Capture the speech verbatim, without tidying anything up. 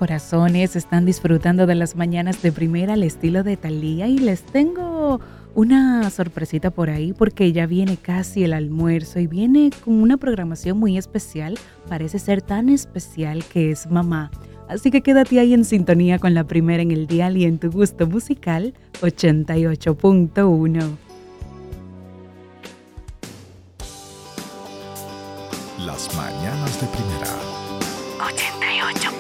corazones están disfrutando de las mañanas de Primera al estilo de Thalía y les tengo una sorpresita por ahí porque ya viene casi el almuerzo y viene con una programación muy especial, parece ser tan especial que es mamá. Así que quédate ahí en sintonía con la Primera en el dial y en tu gusto musical ochenta y ocho punto uno. Las mañanas de Primera. ochenta y ocho.